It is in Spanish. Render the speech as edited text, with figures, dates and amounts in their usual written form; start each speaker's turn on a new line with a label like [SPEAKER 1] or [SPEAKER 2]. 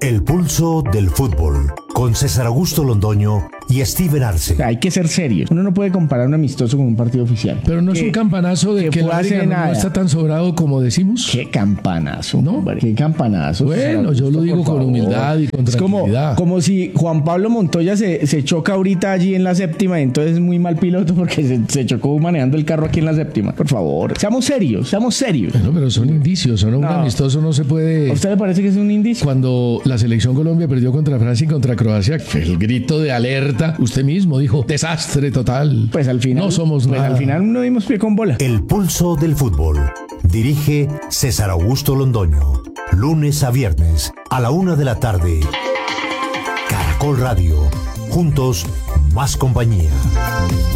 [SPEAKER 1] El pulso del fútbol, con César Augusto Londoño y Steven Arce.
[SPEAKER 2] Hay que ser serios. Uno no puede comparar un amistoso con un partido oficial.
[SPEAKER 3] Pero no es un campanazo de que el América no está tan sobrado como decimos.
[SPEAKER 2] Qué campanazo,
[SPEAKER 3] ¿no?
[SPEAKER 2] Hombre, qué campanazo.
[SPEAKER 3] Bueno, yo lo digo con humildad y con tranquilidad.
[SPEAKER 2] Es como si Juan Pablo Montoya se choca ahorita allí en la séptima, y entonces es muy mal piloto porque se chocó manejando el carro aquí en la séptima. Por favor, seamos serios, seamos serios.
[SPEAKER 3] Bueno, pero son indicios, un amistoso no se puede...
[SPEAKER 2] ¿A usted le parece que es un indicio?
[SPEAKER 3] Cuando la selección Colombia perdió contra Francia y contra Croacia, el grito de alerta, usted mismo dijo, desastre total.
[SPEAKER 2] Pues al final...
[SPEAKER 3] No somos nada.
[SPEAKER 2] Al final no dimos pie con bola.
[SPEAKER 1] El pulso del fútbol. Dirige César Augusto Londoño. Lunes a viernes, a la 1:00 p.m. Caracol Radio. Juntos, más compañía.